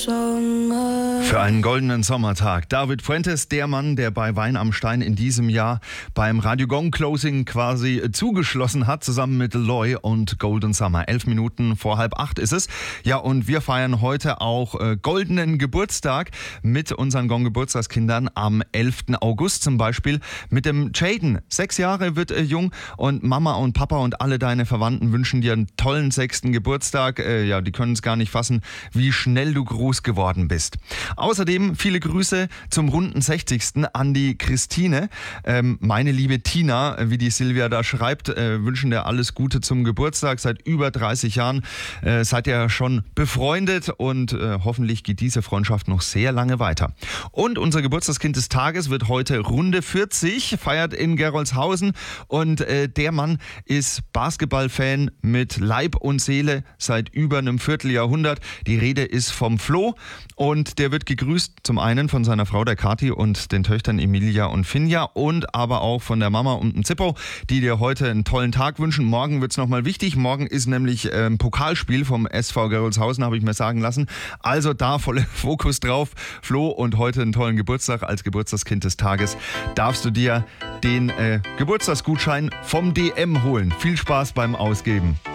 Für einen goldenen Sommertag. David Fuentes, der Mann, der bei Wein am Stein in diesem Jahr beim Radio Gong Closing quasi zugeschlossen hat, zusammen mit Loy und Golden Summer. 11 Minuten vor 7:30 ist es. Ja, und wir feiern heute auch goldenen Geburtstag mit unseren Gong-Geburtstagskindern am 11. August zum Beispiel. Mit dem Jaden. 6 Jahre wird er jung und Mama und Papa und alle deine Verwandten wünschen dir einen tollen 6. Geburtstag. Ja, die können es gar nicht fassen, wie schnell du groß geworden bist. Außerdem viele Grüße zum runden 60. an die Christine. Meine liebe Tina, wie die Silvia da schreibt, wünschen dir alles Gute zum Geburtstag. Seit über 30 Jahren seid ihr schon befreundet und hoffentlich geht diese Freundschaft noch sehr lange weiter. Und unser Geburtstagskind des Tages wird heute Runde 40, feiert in Gerolzhausen und der Mann ist Basketballfan mit Leib und Seele seit über einem Vierteljahrhundert. Die Rede ist vom Flo und der wird gegrüßt zum einen von seiner Frau, der Kathi, und den Töchtern Emilia und Finja und aber auch von der Mama und dem Zippo, die dir heute einen tollen Tag wünschen. Morgen wird es nochmal wichtig. Morgen ist nämlich ein Pokalspiel vom SV Gerolzhausen, habe ich mir sagen lassen. Also da voller Fokus drauf. Flo, und heute einen tollen Geburtstag. Als Geburtstagskind des Tages darfst du dir den Geburtstagsgutschein vom DM holen. Viel Spaß beim Ausgeben.